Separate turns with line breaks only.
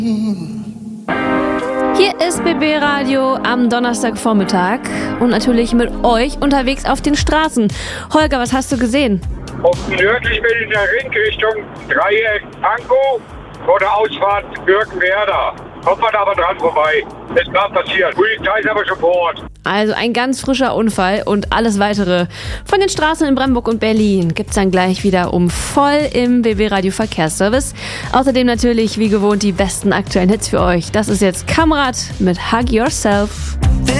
Hier ist BB Radio am Donnerstagvormittag und natürlich mit euch unterwegs auf den Straßen. Holger, was hast du gesehen?
Auf nördlich Berliner Ring Richtung Dreieck Pankow vor der Ausfahrt Birkenwerder. Kommt man aber dran vorbei. Ist gerade passiert. Polizei ist aber schon vor Ort.
Also ein ganz frischer Unfall und alles weitere von den Straßen in Brandenburg und Berlin gibt's dann gleich wieder voll im BB Radio Verkehrsservice. Außerdem natürlich wie gewohnt die besten aktuellen Hits für euch. Das ist jetzt Kamrat mit Hug Yourself.